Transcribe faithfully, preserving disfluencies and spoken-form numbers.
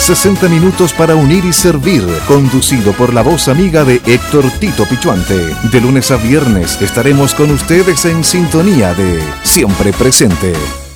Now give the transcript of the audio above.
sesenta minutos para unir y servir, conducido por la voz amiga de Héctor Tito Pichuante. De lunes a viernes estaremos con ustedes en sintonía de Siempre Presente.